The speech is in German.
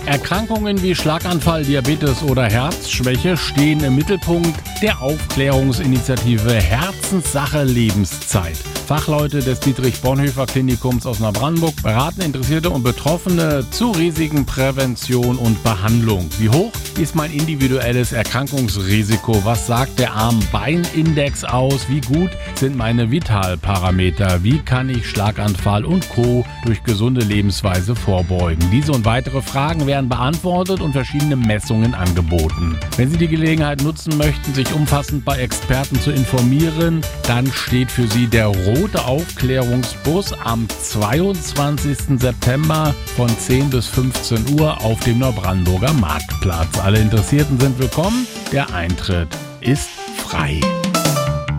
Erkrankungen wie Schlaganfall, Diabetes oder Herzschwäche stehen im Mittelpunkt der Aufklärungsinitiative Herzenssache Lebenszeit. Fachleute des Dietrich-Bonhoeffer-Klinikums Osnabrück beraten Interessierte und Betroffene zu Risiken, Prävention und Behandlung. Wie hoch ist mein individuelles Erkrankungsrisiko? Was sagt der Arm-Bein-Index aus? Wie gut sind meine Vitalparameter? Wie kann ich Schlaganfall und Co. durch gesunde Lebensweise vorbeugen? Diese und weitere Fragen werden beantwortet und verschiedene Messungen angeboten. Wenn Sie die Gelegenheit nutzen möchten, sich umfassend bei Experten zu informieren, dann steht für Sie der Rote Aufklärungsbus am 22. September von 10 bis 15 Uhr auf dem Neubrandenburger Marktplatz. Alle Interessierten sind willkommen. Der Eintritt ist frei.